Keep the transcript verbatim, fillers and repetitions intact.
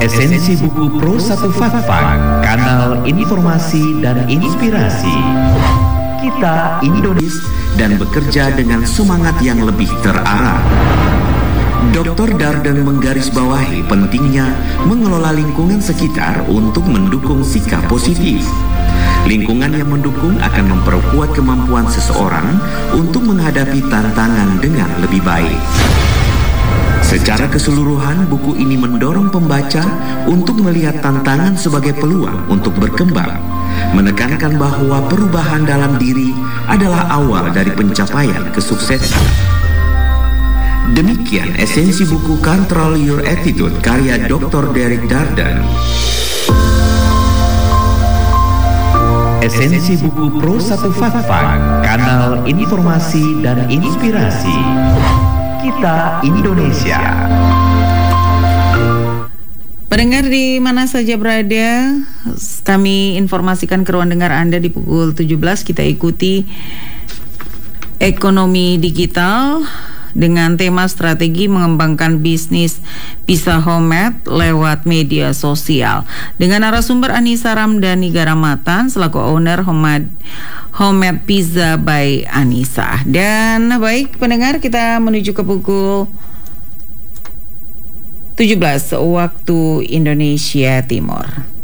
Esensi buku Pro satu Fakfak, kanal informasi dan inspirasi. Kita Indonesia dan bekerja dengan semangat yang lebih terarah. doktor Darden menggarisbawahi pentingnya mengelola lingkungan sekitar untuk mendukung sikap positif. Lingkungan yang mendukung akan memperkuat kemampuan seseorang untuk menghadapi tantangan dengan lebih baik. Secara keseluruhan, buku ini mendorong pembaca untuk melihat tantangan sebagai peluang untuk berkembang, menekankan bahwa perubahan dalam diri adalah awal dari pencapaian kesuksesan. Demikian esensi buku Control Your Attitude karya doktor Derek Darden. Esensi buku Pro satu Fakfak, kanal informasi dan inspirasi. Kita Indonesia. Pendengar di mana saja berada, kami informasikan ke ruang dengar Anda di pukul tujuh belas. Kita ikuti ekonomi digital dengan tema strategi mengembangkan bisnis pizza homemade lewat media sosial. Dengan narasumber Anissa Ramdhani Garamatan selaku owner Homemade, Homemade Pizza by Anissa. Dan baik pendengar, kita menuju ke pukul tujuh belas waktu Indonesia Timur.